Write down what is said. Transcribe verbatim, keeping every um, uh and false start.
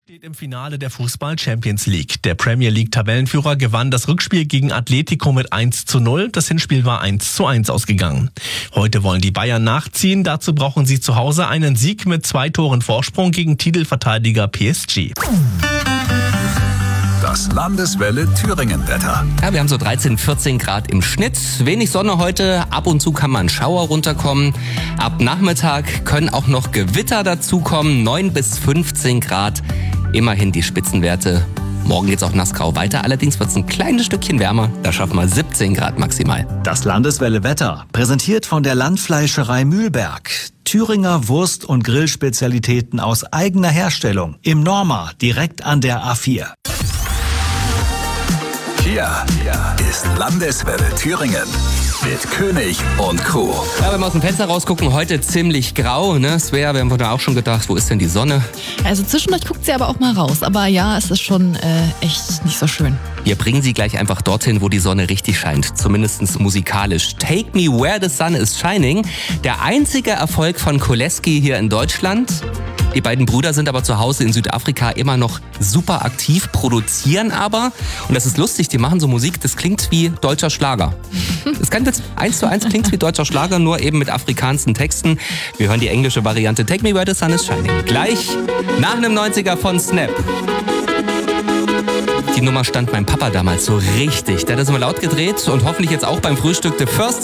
Steht im Finale der Fußball Champions League. Der Premier League Tabellenführer gewann das Rückspiel gegen Atletico mit eins zu null. Das Hinspiel war eins zu eins ausgegangen. Heute wollen die Bayern nachziehen. Dazu brauchen sie zu Hause einen Sieg mit zwei Toren Vorsprung gegen Titelverteidiger P S G. Das Landeswelle Thüringen-Wetter. Ja, wir haben so dreizehn, vierzehn Grad im Schnitt. Wenig Sonne heute. Ab und zu kann mal ein Schauer runterkommen. Ab Nachmittag können auch noch Gewitter dazukommen. neun bis fünfzehn Grad. Immerhin die Spitzenwerte. Morgen geht's auch nassgrau weiter. Allerdings wird's ein kleines Stückchen wärmer. Da schaffen wir siebzehn Grad maximal. Das Landeswelle Wetter, präsentiert von der Landfleischerei Mühlberg. Thüringer Wurst- und Grillspezialitäten aus eigener Herstellung. Im Norma, direkt an der A vier. Hier ist Landeswelle Thüringen mit König und Crew. Ja, wenn wir aus dem Fenster rausgucken, heute ziemlich grau. Ne? Svea, wir haben da auch schon gedacht, wo ist denn die Sonne? Also zwischendurch guckt sie aber auch mal raus. Aber ja, es ist schon äh, echt nicht so schön. Wir bringen sie gleich einfach dorthin, wo die Sonne richtig scheint. Zumindest musikalisch. Take Me Where the Sun is Shining. Der einzige Erfolg von Koleski hier in Deutschland. Die beiden Brüder sind aber zu Hause in Südafrika immer noch super aktiv, produzieren aber, und das ist lustig, die machen so Musik, das klingt wie deutscher Schlager. Das kann jetzt eins zu eins klingt wie deutscher Schlager, nur eben mit afrikanischen Texten. Wir hören die englische Variante Take Me Where the Sun is Shining. Gleich nach einem neunziger von Snap. Die Nummer stand meinem Papa damals so richtig. Der hat das immer laut gedreht und hoffentlich jetzt auch beim Frühstück The First